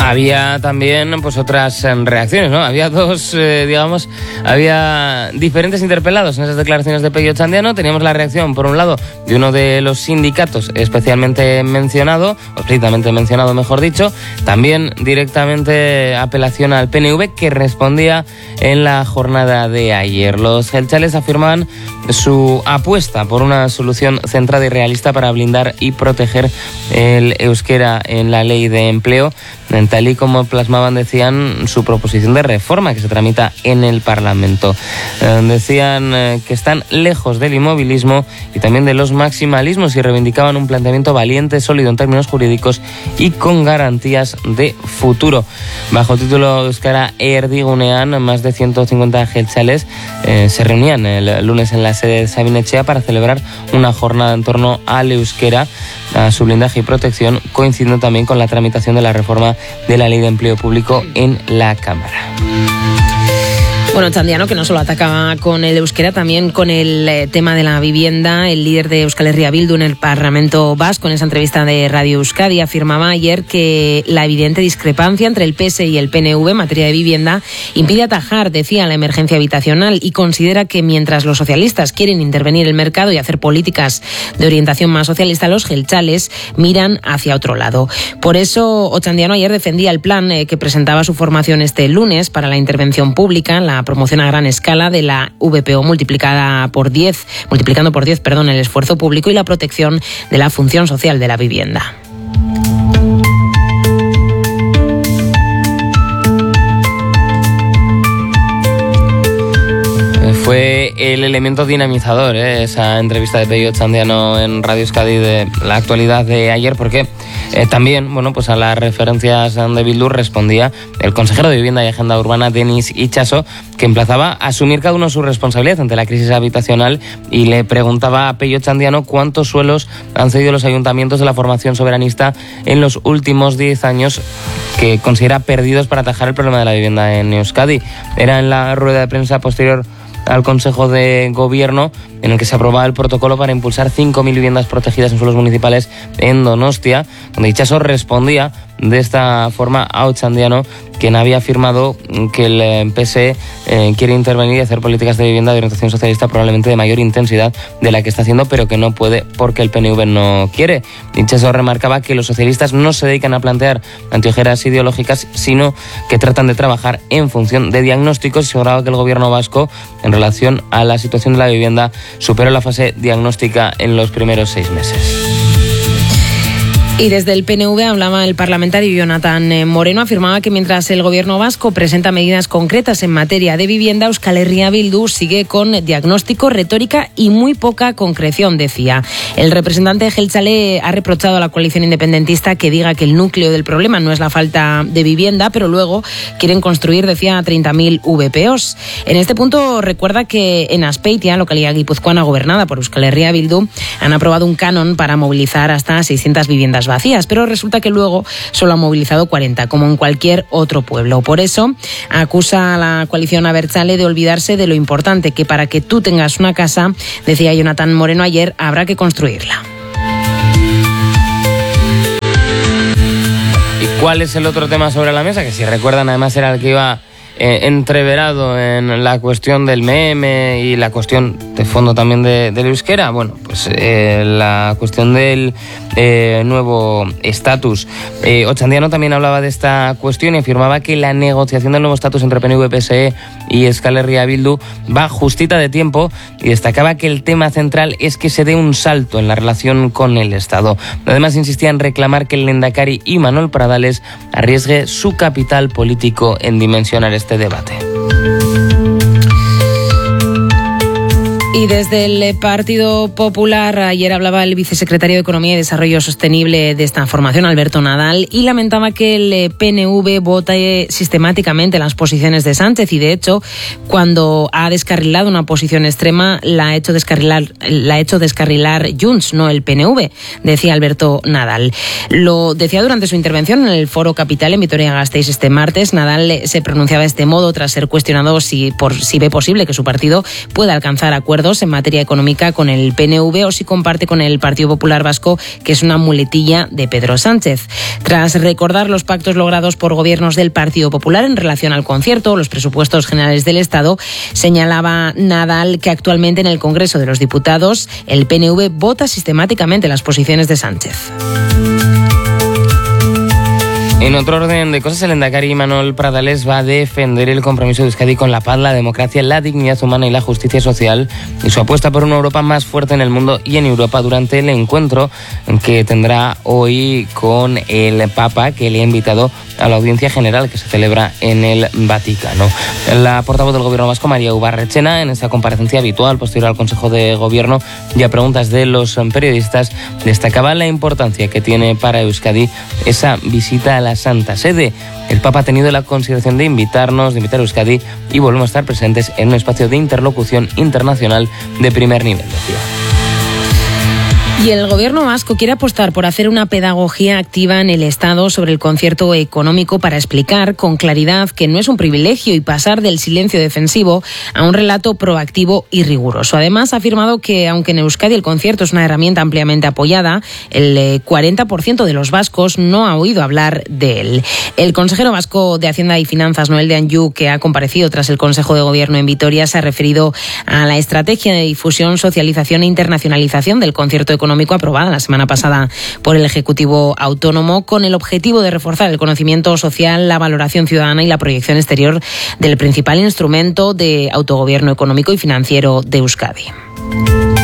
Había también pues otras reacciones, ¿no? Había dos, había diferentes interpelados en esas declaraciones de Pello Otxandiano. Teníamos la reacción, por un lado, de uno de los sindicatos especialmente mencionado, o estrictamente mencionado, mejor dicho. También directamente apelación al PNV, que respondía en la jornada de ayer. Los geltzales afirmaban su apuesta por una solución centrada y realista para blindar y proteger el euskera en la ley de empleo, tal y como plasmaban, decían, su proposición de reforma que se tramita en el Parlamento. Decían que están lejos del inmovilismo y también de los maximalismos y reivindicaban un planteamiento valiente, sólido en términos jurídicos y con garantías de futuro. Bajo el título Euskara Erdigunean, más de 150 geltzales se reunían el lunes en la sede de Sabin Etxea para celebrar una jornada en torno al euskera, a su blindaje y protección, coincidiendo también con la tramitación de la reforma de la Ley de Empleo Público en la Cámara. Bueno, Otxandiano, que no solo atacaba con el euskera, también con el tema de la vivienda. El líder de Euskal Herria Bildu en el Parlamento Vasco, en esa entrevista de Radio Euskadi, afirmaba ayer que la evidente discrepancia entre el PS y el PNV en materia de vivienda impide atajar, decía, la emergencia habitacional, y considera que mientras los socialistas quieren intervenir el mercado y hacer políticas de orientación más socialista, los geltzales miran hacia otro lado. Por eso, Otxandiano ayer defendía el plan que presentaba su formación este lunes para la intervención pública, la promoción a gran escala de la VPO multiplicando por 10, el esfuerzo público y la protección de la función social de la vivienda. Fue el elemento dinamizador, esa entrevista de Pello Otxandiano en Radio Euskadi de la actualidad de ayer, porque también, bueno, pues a las referencias de Bildu respondía el consejero de Vivienda y Agenda Urbana, Denis Itxaso, que emplazaba a asumir cada uno su responsabilidad ante la crisis habitacional y le preguntaba a Pello Otxandiano cuántos suelos han cedido los ayuntamientos de la formación soberanista en los últimos 10 años que considera perdidos para atajar el problema de la vivienda en Euskadi. Era en la rueda de prensa posterior al Consejo de Gobierno en el que se aprobaba el protocolo para impulsar 5.000 viviendas protegidas en suelos municipales en Donostia, donde Itxaso respondía de esta forma a Otxandiano, quien había afirmado que el PSE quiere intervenir y hacer políticas de vivienda de orientación socialista probablemente de mayor intensidad de la que está haciendo, pero que no puede porque el PNV no quiere. Itxaso remarcaba que los socialistas no se dedican a plantear anteojeras ideológicas, sino que tratan de trabajar en función de diagnósticos, y aseguraba que el gobierno vasco, en relación a la situación de la vivienda, superó la fase diagnóstica en los primeros 6 meses. Y desde el PNV hablaba el parlamentario Jonathan Moreno, afirmaba que mientras el gobierno vasco presenta medidas concretas en materia de vivienda, Euskal Herria Bildu sigue con diagnóstico, retórica y muy poca concreción, decía. El representante geltzale ha reprochado a la coalición independentista que diga que el núcleo del problema no es la falta de vivienda, pero luego quieren construir, decía, 30.000 VPOs. En este punto recuerda que en Azpeitia, localidad guipuzcoana gobernada por Euskal Herria Bildu, han aprobado un canon para movilizar hasta 600 viviendas vacías, pero resulta que luego solo han movilizado 40, como en cualquier otro pueblo. Por eso acusa a la coalición abertzale de olvidarse de lo importante, que para que tú tengas una casa, decía Jonathan Moreno ayer, habrá que construirla. ¿Y cuál es el otro tema sobre la mesa? Que si recuerdan, además era el que iba entreverado en la cuestión del meme y la cuestión de fondo también del euskera. Bueno, pues la cuestión del nuevo estatus. Otxandiano también hablaba de esta cuestión y afirmaba que la negociación del nuevo estatus entre PNV, PSE y Euskal Herria Bildu va justita de tiempo, y destacaba que el tema central es que se dé un salto en la relación con el Estado. Además, insistía en reclamar que el Lehendakari y Manuel Pradales arriesgue su capital político en dimensionar este debate. Y desde el Partido Popular, ayer hablaba el vicesecretario de Economía y Desarrollo Sostenible de esta formación, Alberto Nadal, y lamentaba que el PNV vote sistemáticamente las posiciones de Sánchez, y de hecho, cuando ha descarrilado una posición extrema, la ha hecho descarrilar Junts, no el PNV, decía Alberto Nadal. Lo decía durante su intervención en el Foro Capital en Vitoria-Gasteiz este martes. Nadal se pronunciaba de este modo tras ser cuestionado si ve posible que su partido pueda alcanzar acuerdos acuerdos en materia económica con el PNV o si comparte con el Partido Popular Vasco, que es una muletilla de Pedro Sánchez. Tras recordar los pactos logrados por gobiernos del Partido Popular en relación al concierto, los presupuestos generales del Estado, señalaba Nadal que actualmente en el Congreso de los Diputados el PNV vota sistemáticamente las posiciones de Sánchez. En otro orden de cosas, el lehendakari Imanol Pradales va a defender el compromiso de Euskadi con la paz, la democracia, la dignidad humana y la justicia social y su apuesta por una Europa más fuerte en el mundo y en Europa durante el encuentro que tendrá hoy con el Papa, que le ha invitado a la audiencia general que se celebra en el Vaticano. La portavoz del Gobierno vasco, María Ubarretxena, en esta comparecencia habitual posterior al Consejo de Gobierno y a preguntas de los periodistas, destacaba la importancia que tiene para Euskadi esa visita a la Santa Sede. El Papa ha tenido la consideración de invitar a Euskadi y volvemos a estar presentes en un espacio de interlocución internacional de primer nivel, decía. Y el Gobierno vasco quiere apostar por hacer una pedagogía activa en el Estado sobre el concierto económico para explicar con claridad que no es un privilegio y pasar del silencio defensivo a un relato proactivo y riguroso. Además, ha afirmado que aunque en Euskadi el concierto es una herramienta ampliamente apoyada, el 40% de los vascos no ha oído hablar de él. El consejero vasco de Hacienda y Finanzas, Noel de Anjou, que ha comparecido tras el Consejo de Gobierno en Vitoria, se ha referido a la estrategia de difusión, socialización e internacionalización del concierto económico aprobada la semana pasada por el Ejecutivo Autónomo con el objetivo de reforzar el conocimiento social, la valoración ciudadana y la proyección exterior del principal instrumento de autogobierno económico y financiero de Euskadi.